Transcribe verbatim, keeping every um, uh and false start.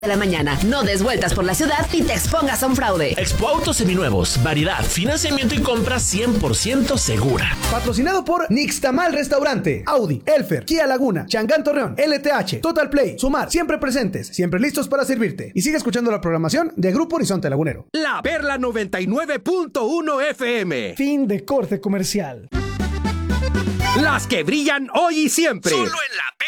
de la mañana. No des vueltas por la ciudad y te expongas a un fraude. Expo Autos Seminuevos, variedad, financiamiento y compra cien por ciento segura. Patrocinado por Nixtamal Restaurante, Audi, Elfer, Kia Laguna, Changán Torreón, L T H, Total Play, Sumar, siempre presentes, siempre listos para servirte. Y sigue escuchando la programación de Grupo Horizonte Lagunero. La Perla noventa y nueve punto uno F M. Fin de corte comercial. Las que brillan hoy y siempre. Solo en la